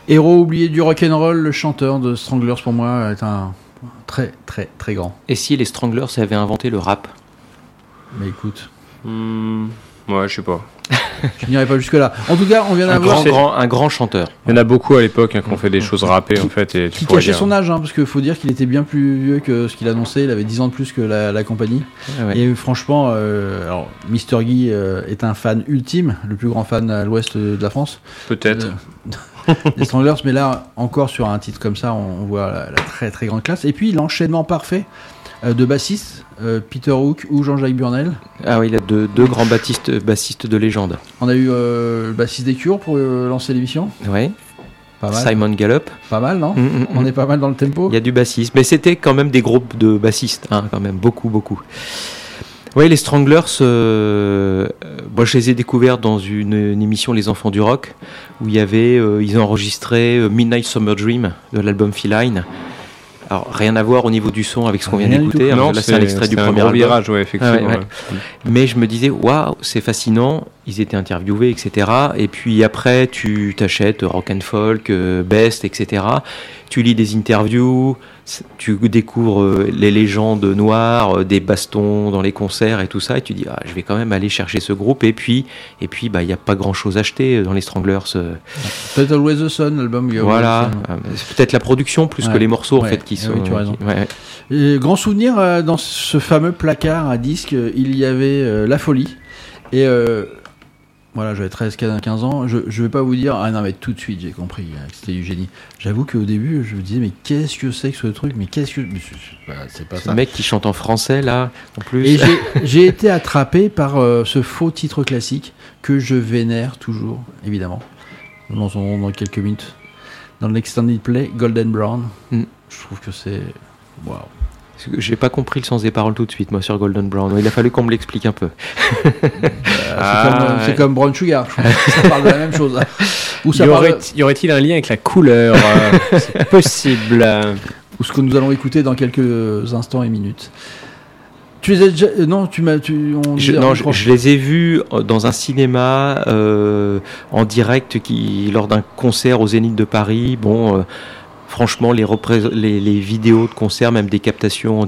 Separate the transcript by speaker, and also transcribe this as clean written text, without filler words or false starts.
Speaker 1: Héros oublié du rock'n'roll, le chanteur de Stranglers pour moi est un très très très grand.
Speaker 2: Et si les Stranglers avaient inventé le rap?
Speaker 1: Mais écoute,
Speaker 3: Ouais, je sais pas.
Speaker 1: je n'irai pas jusque là. En tout cas, on vient d'avoir
Speaker 2: Un grand chanteur.
Speaker 3: Il y en a beaucoup à l'époque qui ont fait des choses rappées en fait. Et
Speaker 1: qui cachait son âge, parce qu'il faut dire qu'il était bien plus vieux que ce qu'il annonçait. Il avait 10 ans de plus que la compagnie.
Speaker 2: Ah ouais.
Speaker 1: Et franchement, alors Mr. Guy est un fan ultime, le plus grand fan à l'ouest de la France.
Speaker 3: Peut-être.
Speaker 1: Des Stranglers, mais là, encore sur un titre comme ça, on voit la très très grande classe. Et puis l'enchaînement parfait de bassistes, Peter Hook ou Jean-Jacques Burnel.
Speaker 2: Ah oui, il a deux grands bassistes de légende.
Speaker 1: On a eu le bassiste des Cures pour lancer l'émission.
Speaker 2: Ouais.
Speaker 1: Pas mal.
Speaker 2: Simon Gallup.
Speaker 1: Pas mal, non? On est pas mal dans le tempo.
Speaker 2: Il y a du bassiste, mais c'était quand même des groupes de bassistes, quand même, beaucoup. Oui, les Stranglers, moi je les ai découverts dans une émission Les Enfants du Rock, où il y avait, ils ont enregistré Midnight Summer Dream de l'album Feline. Alors rien à voir au niveau du son avec ce qu'on vient d'écouter.
Speaker 3: Non,
Speaker 2: là c'est un extrait du premier
Speaker 3: gros
Speaker 2: album.
Speaker 3: virage, ouais, effectivement.
Speaker 2: Ouais. Mais je me disais, waouh, c'est fascinant. Ils étaient interviewés, etc. Et puis après, tu t'achètes Rock and Folk, Best, etc. Tu lis des interviews, tu découvres les légendes noires, des bastons dans les concerts et tout ça. Et tu dis, je vais quand même aller chercher ce groupe. Et puis, il n'y a pas grand-chose à acheter dans les Stranglers.
Speaker 1: Peut-être Always the Sun, l'album.
Speaker 2: Voilà, c'est peut-être la production plus que les morceaux en fait qui sont.
Speaker 1: Oui, tu as raison. Et grand souvenir dans ce fameux placard à disques, il y avait La Folie. Et voilà, j'avais 13-15 ans. Je vais pas vous dire, non mais tout de suite j'ai compris que c'était du génie. J'avoue qu'au début je me disais, mais qu'est-ce que c'est que ce truc? Mais qu'est-ce que. C'est pas ça.
Speaker 2: Le mec qui chante en français là, en plus.
Speaker 1: Et j'ai été attrapé par ce faux titre classique que je vénère toujours, évidemment. Dans quelques minutes. Dans l'extended play, Golden Brown. Je trouve que c'est. Waouh.
Speaker 2: J'ai pas compris le sens des paroles tout de suite, moi, sur Golden Brown. Il a fallu qu'on me l'explique un peu.
Speaker 1: C'est comme Brown Sugar. Je pense que ça parle de la même chose.
Speaker 3: Y aurait-il un lien avec la couleur? C'est possible.
Speaker 1: Ou ce que nous allons écouter dans quelques instants et minutes. Tu les as déjà... Non,
Speaker 2: je les ai vus dans un cinéma en direct lors d'un concert au Zénith de Paris. Franchement, les vidéos de concert, même des captations